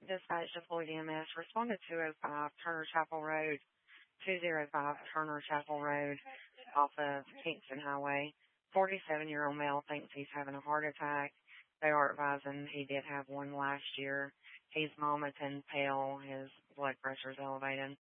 Dispatch to Floyd EMS. Responded 205 Turner Chapel Road, 205 Turner Chapel Road off of Kingston Highway. 47-year-old male thinks he's having a heart attack. They are advising he did have one last year. He's vomiting, pale, his blood pressure is elevated.